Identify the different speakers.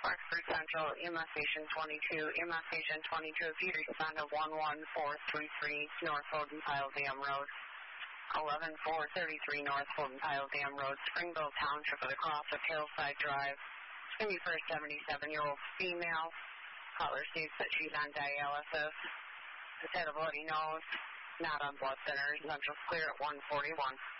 Speaker 1: Roxbury Central, EMS Station 22. EMS Station 22, if you respond to 11433 North Foden Pile Dam Road. 11433 North Foden Pile Dam Road, Springville Township at the cross of Hillside Drive. It's going to be for a 77-year-old female. Caller states that she's on dialysis. Has had a bloody nose, not on blood thinners. Central's clear at 141.